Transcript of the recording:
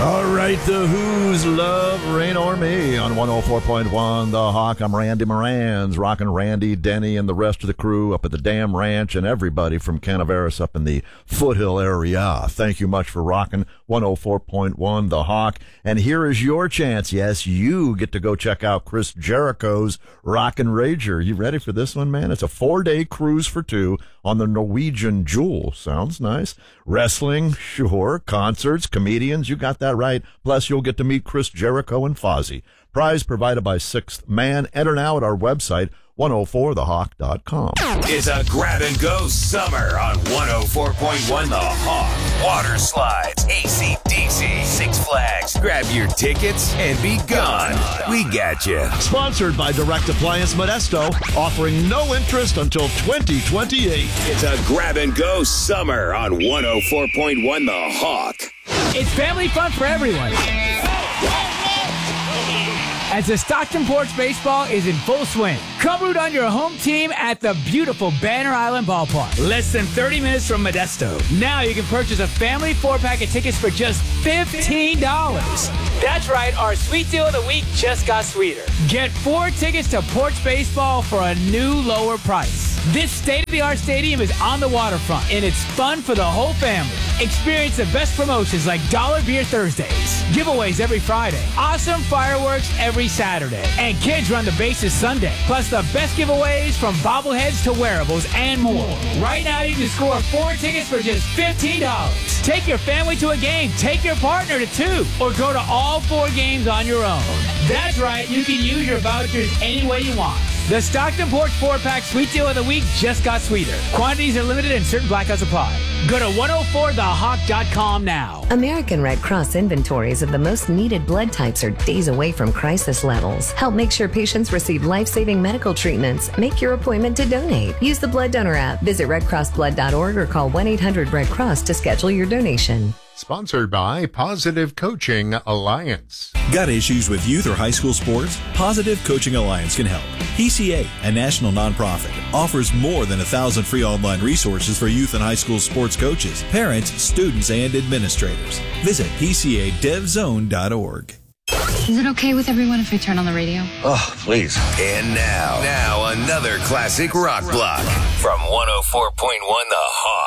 All right, the Who's Love Rain or Me on 104.1 The Hawk. I'm Randy Morans, rocking Randy, Denny, and the rest of the crew up at the Dam Ranch and everybody from Canaveras up in the Foothill area. Thank you much for rocking 104.1 The Hawk. And here is your chance. Yes, you get to go check out Chris Jericho's Rockin' Rager. You ready for this one, man? It's a 4-day cruise for two on the Norwegian Jewel. Sounds nice. Wrestling, sure. Concerts, comedians, you got that right. Plus, you'll get to meet Chris Jericho and Fozzy. Prize provided by Sixth Man. Enter now at our website, 104thehawk.com. It's a grab-and-go summer on 104.1 The Hawk. Water slides, AC/DC, Six Flags. Grab your tickets and be gone. We got you. Sponsored by Direct Appliance Modesto, offering no interest until 2028. It's a grab-and-go summer on 104.1 The Hawk. It's family fun for everyone. As the Stockton Porch Baseball is in full swing. Come root on your home team at the beautiful Banner Island Ballpark. Less than 30 minutes from Modesto. Now you can purchase a family 4-pack of tickets for just $15. That's right, our sweet deal of the week just got sweeter. Get 4 tickets to Porch Baseball for a new lower price. This state-of-the-art stadium is on the waterfront, and it's fun for the whole family. Experience the best promotions like Dollar Beer Thursdays, giveaways every Friday, awesome fireworks every Saturday, and kids run the bases Sunday. Plus the best giveaways from bobbleheads to wearables and more. Right now you can score 4 tickets for just $15. Take your family to a game, take your partner to 2, or go to all 4 games on your own. That's right, you can use your vouchers any way you want. The Stockton Porch 4-pack Sweet Deal of the Week just got sweeter. Quantities are limited and certain blackouts apply. Go to 104thehawk.com now. American Red Cross inventories of the most needed blood types are days away from crisis levels. Help make sure patients receive life-saving medical treatments. Make your appointment to donate. Use the Blood Donor app. Visit redcrossblood.org or call 1-800-RED-CROSS to schedule your donation. Sponsored by Positive Coaching Alliance. Got issues with youth or high school sports? Positive Coaching Alliance can help. PCA, a national nonprofit, offers more than 1,000 free online resources for youth and high school sports coaches, parents, students, and administrators. Visit PCADevZone.org. Is it okay with everyone if I turn on the radio? Oh, please. And now another classic rock block from 104.1 The Hawk.